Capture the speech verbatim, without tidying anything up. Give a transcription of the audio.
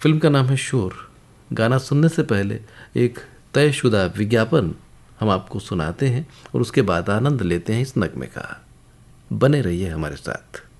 Film का नाम है शोर। गाना सुनने से पहले एक तयशुदा विज्ञापन हम आपको सुनाते हैं और उसके बाद आनंद लेते हैं इस नगमे का। बने रहिए हमारे साथ।